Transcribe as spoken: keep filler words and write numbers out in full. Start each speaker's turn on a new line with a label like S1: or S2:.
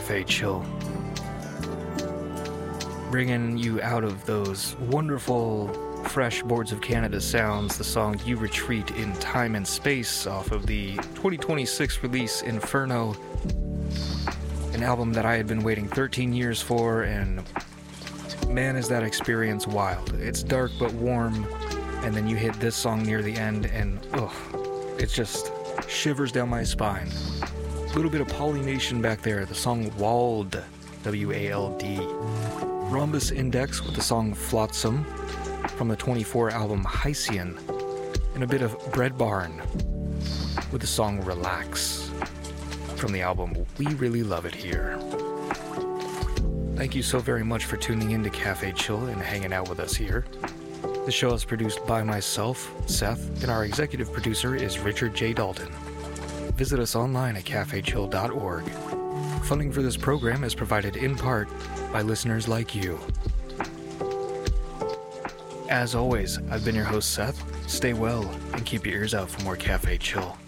S1: Cafe Chill. Bringing you out of those wonderful, fresh Boards of Canada sounds, the song You Retreat in Time and Space off of the twenty twenty-six release Inferno, an album that I had been waiting thirteen years for, and man, is that experience wild. It's dark but warm, and then you hit this song near the end, and ugh, it just shivers down my spine. A little bit of Polynation back there, the song Wald, W A L D. Rhombus Index with the song Flotsam from the twenty-four album Hycean, and a bit of Bread Barn with the song Relax from the album We Really Love It Here. Thank you so very much for tuning in to Cafe Chill and hanging out with us here. The show is produced by myself, Seth, and our executive producer is Richard J. Dalton. Visit us online at cafe chill dot org. Funding for this program is provided in part by listeners like you. As always, I've been your host, Seth. Stay well and keep your ears out for more Cafe Chill.